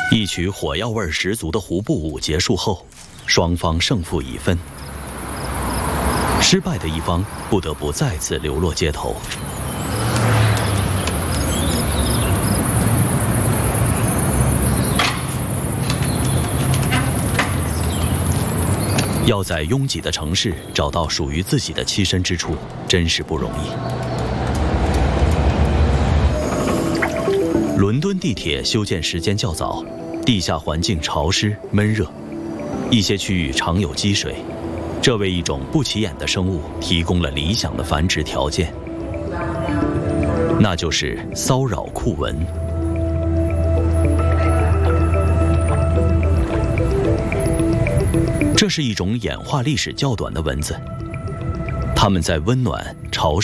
一曲火药味十足的胡步舞结束后，双方胜负已分。失败的一方不得不再次流落街头。要在拥挤的城市找到属于自己的栖身之处，真是不容易。伦敦地铁修建时间较早，地下环境潮湿闷热，一些区域常有积水，这为一种不起眼的生物提供了理想的繁殖条件，那就是骚扰库蚊。这是一种演化历史较短的蚊子，它们在温暖潮湿